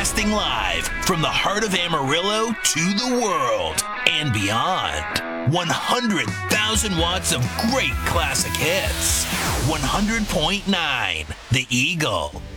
Broadcasting live from the heart of Amarillo to the world and beyond. 100,000 watts of great classic hits. 100.9 The Eagle.